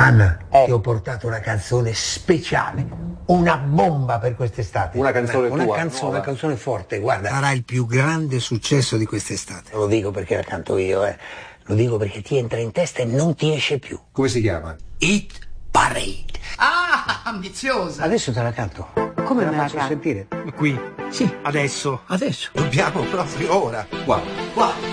Anna, ti ho portato una canzone speciale, una bomba per quest'estate. Una canzone tua? Una canzone forte, guarda. Sarà il più grande successo di quest'estate. Non lo dico perché la canto io, Lo dico perché ti entra in testa e non ti esce più. Come si chiama? Hit Parade. Ah, ambiziosa! Adesso te la canto. Come me me la la faccio canti? sentire? Qui. Sì, adesso. Dobbiamo proprio ora. Qua. Qua.